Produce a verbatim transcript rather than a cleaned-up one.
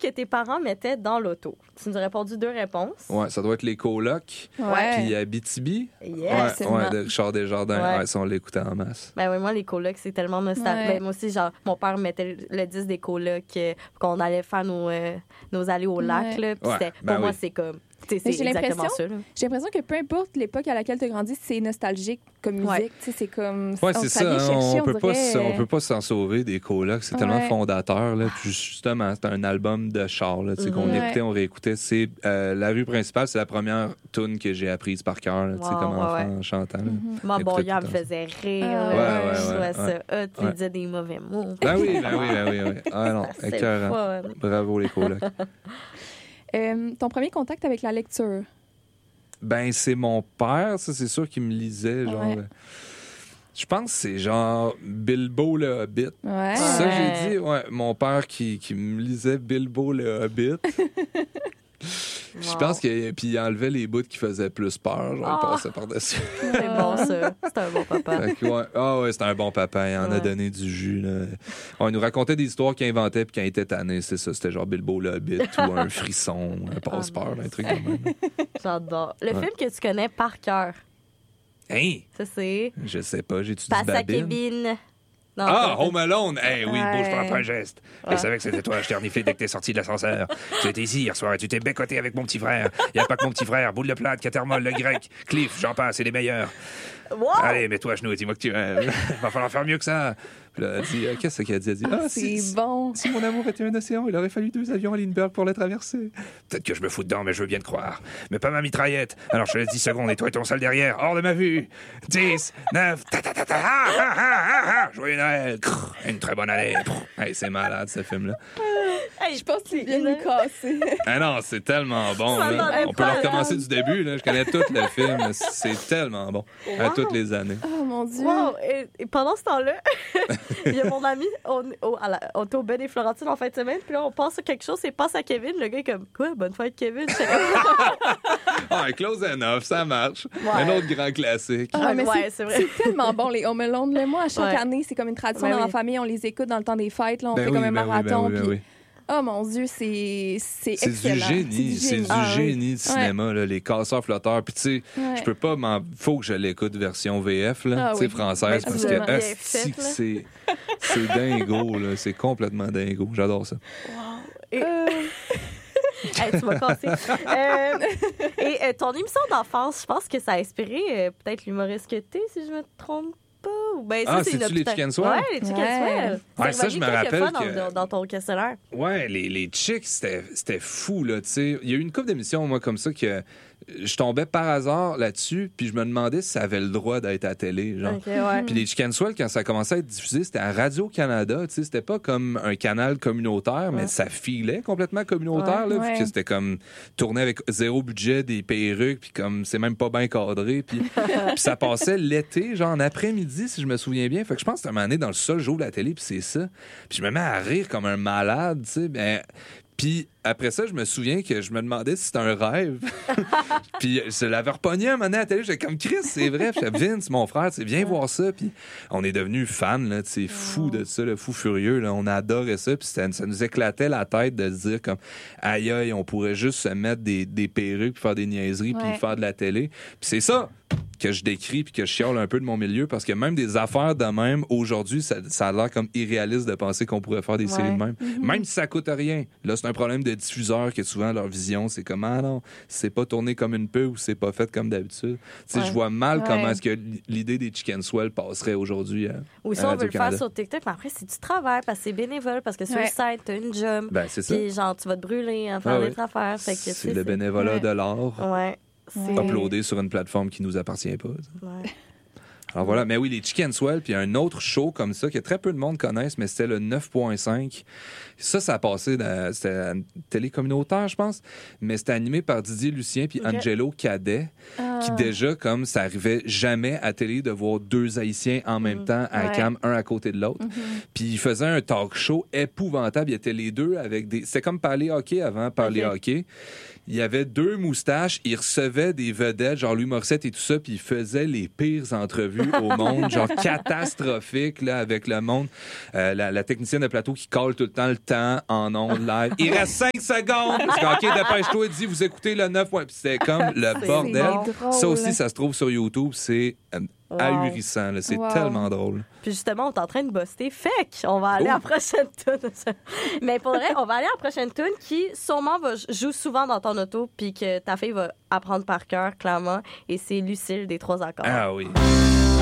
que tes parents mettaient dans l'auto? Tu nous as répondu deux réponses. Ouais, ça doit être les colocs. Ouais. Puis Abitibi. Yes. Ouais, ouais, de Richard Desjardins. Ouais. Ouais, ça, on l'écoutait en masse. Ben oui, moi, les colocs, c'est tellement nostalgique. Ouais. Ben, moi aussi, genre, mon père mettait le, le disque des colocs euh, qu'on allait faire nos, euh, nos allées au lac. Ouais. Là, puis Ouais, c'était- ben pour moi, oui. c'est comme... t'sais, Mais C'est j'ai exactement l'impression- ça. Là. J'ai l'impression que peu importe l'époque à laquelle tu as grandi, c'est nostalgique comme musique. Ouais. Tu sais, c'est comme. Ouais, on- c'est ça ça. vient hein, chercher, on, peut pas, dirait, s- on euh, peut pas s'en sauver des colocs. C'est tellement Ouais. fondateur. Là. Puis justement, c'est un album de char là, tu sais, qu'on Mhm. écoutait, on réécoutait. C'est euh, La rue principale, c'est la première tune que j'ai apprise par cœur, là, tu sais, Wow, comme ouais, enfant ouais. en chantant. là. Mhm. Moi, Écoutez bon, tout il me le temps faisait rire. Ah, là. ouais, ouais, Je trouvais ouais, ça ouais. hot. Il Ouais. disait des mauvais mots. Ben oui, ben oui, ben oui, ben oui. Ah non, C'est écœurant. fun. Bravo les colocs. Euh, ton premier contact avec la lecture. Ben, c'est mon père, ça, c'est sûr qu'il me lisait, genre... Ouais. euh, Je pense que c'est genre Bilbo le Hobbit. Ouais. Ça, Ouais. j'ai dit, ouais, mon père qui, qui me lisait Bilbo le Hobbit. Je Wow. pense que puis il enlevait les bouts qui faisaient plus peur, genre, il Ah. passait par-dessus. C'est bon, ça. C'est un bon papa. Fait que, ouais. Ah ouais, c'était un bon papa, il en a Ouais. donné du jus, là. On nous racontait des histoires qu'il inventait, puis quand il était tanné, c'est ça, c'était genre Bilbo le Hobbit, ou un frisson, un passe-peur, un truc de même. J'adore. Le Ouais. film que tu connais par cœur, Hein? ça, c'est Je sais pas, j'ai-tu dit Passe à Babine? Kevin. Non, Ah, pas- Home Alone! Eh oui, Ouais. bouge pas, pas un geste. Ouais. Je savais que c'était toi, je t'ai reniflé dès que t'es sorti de l'ascenseur. Tu étais ici hier soir et tu t'es bécoté avec mon petit frère. Y a pas que mon petit frère, Boule de Plate, Catermol, le grec, Cliff, j'en passe, c'est les meilleurs. Wow! Allez, mets-toi à genoux et dis-moi que tu aimes. Va falloir faire mieux que ça. Puis là, elle dit, euh, qu'est-ce qu'elle a dit? Elle dit, ah, si, C'est bon. si mon amour était un océan, il aurait fallu deux avions à Lindbergh pour le traverser. Peut-être que je me fous dedans, mais je veux bien te croire. Mais pas ma mitraillette. Alors je te laisse dix secondes et toi et ton sale derrière, hors de ma vue. dix, neuf, ta ta ta ta, ah, ah, ah, ah, ah, joyeux Noël. Crrr, une très bonne année. Hey, c'est malade, ce film-là. Hey, Je pense que tu viens de nous casser. Ah non, c'est tellement bon. Ça là. m'en On peut est le pas recommencer là. du début. Là. Je connais tout le film. C'est tellement bon. À toutes les années. Oh mon Dieu. Wow! Et, et pendant ce temps-là, il y a mon ami, on, au- à la- on était au Ben et Florentine en fin de semaine, puis là, on pense à quelque chose, et passe à Kevin. Le gars est comme, quoi, bonne fête, Kevin? J'étais comme, Ah, Close Enough, ça marche. Ouais. Un autre grand classique. Ah, mais Ouais, c'est, c'est vrai. c'est tellement bon, les Home Alone. Là, moi, à chaque Ouais. année, c'est comme une tradition Ben dans oui. ma famille. On les écoute dans le temps des fêtes. Là, on Ben fait oui, comme un ben oui, marathon. ben oui, ben puis- oui. Oh mon Dieu, c'est, c'est C'est du excellent. génie, c'est du Ah, oui. génie du cinéma, là, les casseurs flotteurs. Puis tu sais, Ouais. je peux pas m'en... Faut que je l'écoute version V F, là, Ah tu sais, oui. française, Ben, parce tu que l'as bien asti fait, que là. c'est... C'est dingo, là. C'est complètement dingo. J'adore ça. Et- Euh, Hey, tu m'as cassé. Euh, et euh, ton émission d'enfance, je pense que ça a inspiré euh, peut-être l'humoriste que t'es, si je me trompe pas. Ou ben, ça, Ah, c'est c'est-tu une les opta- Chicken Swell? Ouais, les Chicken Ouais. Swell. Ouais, ça, je me rappelle Dans, que- dans, dans ton questionnaire. Ouais, les, les chicks, c'était, c'était fou, là, tu sais. Il y a eu une couple d'émissions, moi, comme ça, que je tombais par hasard là-dessus, puis je me demandais si ça avait le droit d'être à la télé, genre. Ok, ouais. Puis les Chicken Swell, quand ça a commencé à être diffusé, c'était à Radio-Canada, tu sais, c'était pas comme un canal communautaire, mais Ouais. ça filait complètement communautaire, là, Ouais. vu que c'était comme tourné avec zéro budget, des perruques, puis comme c'est même pas bien cadré, puis puis ça passait l'été, genre en après-midi, si je me souviens bien. Fait que je pense que c'était un moment donné dans le sol, j'ouvre la télé, puis c'est ça. Puis je me mets à rire comme un malade, tu sais, ben... Puis après ça, je me souviens que je me demandais si c'était un rêve. Puis je l'avais repogné un moment donné à la télé. J'étais comme Chris, c'est vrai. Puis j'étais Vince, mon frère, tu sais, viens voir ça. Puis on est devenus fans, là, tu sais, fous de ça, le fou furieux. Là. On adorait ça. Puis ça, ça nous éclatait la tête de se dire comme aïe aïe, on pourrait juste se mettre des, des perruques, puis faire des niaiseries, puis Ouais. faire de la télé. Puis c'est ça que je décris puis que je chiale un peu de mon milieu parce que même des affaires de même, aujourd'hui, ça, ça a l'air comme irréaliste de penser qu'on pourrait faire des séries de même. Même si ça coûte rien. Là, c'est un problème de diffuseur que souvent, leur vision, c'est comme, ah non, c'est pas tourné comme une pub ou c'est pas fait comme d'habitude. Tu sais, Ouais. je vois mal Ouais. comment est-ce que l'idée des Chicken Swell passerait aujourd'hui à, Ou si à on veut le faire Radio-Canada. sur TikTok, mais après, c'est du travail parce que c'est bénévole, parce que sur Ouais. le site, t'as une job. Ben, c'est ça. Puis genre, tu vas te brûler en faisant Ah des oui. affaires. Fait que, tu sais, C'est le bénévolat Ouais. de l'art Ouais. C'est... uploadé sur une plateforme qui nous appartient pas. Ouais. Alors voilà, mais oui, les Chicken Swell, puis il y a un autre show comme ça que très peu de monde connaissent, mais c'était le neuf point cinq. Ça, ça a passé, dans, c'était à une télé communautaire, je pense, mais c'était animé par Didier Lucien puis Ok. Angelo Cadet, Ah, Qui déjà, comme ça arrivait jamais à télé de voir deux Haïtiens en même Mm. temps à la Ouais. cam, un à côté de l'autre. Mm-hmm. Puis il faisait un talk show épouvantable. Il était les deux avec des... C'était comme parler hockey avant, parler Ok. hockey. Il y avait deux moustaches. Il recevait des vedettes, genre Louis Morissette et tout ça, puis il faisait les pires entrevues au monde, genre catastrophiques, là, avec le monde. Euh, la, la technicienne de plateau qui colle tout le temps le temps en ondes live. Il reste cinq secondes! C'est comme, OK, dépêche-toi, dis, vous écoutez le neuf points. Puis c'était comme le C'est bordel. drôle. Ça aussi, ça se trouve sur YouTube. C'est euh, Wow. ahurissant. là. C'est Wow. tellement drôle. Puis justement, on est en train de buster. Fait qu'on va aller Oh. à la prochaine tune. Mais pour vrai, on va aller à la prochaine tune qui sûrement va joue souvent dans ton auto puis que ta fille va apprendre par cœur, clairement. Et c'est Lucille des Trois Accords. Ah oui.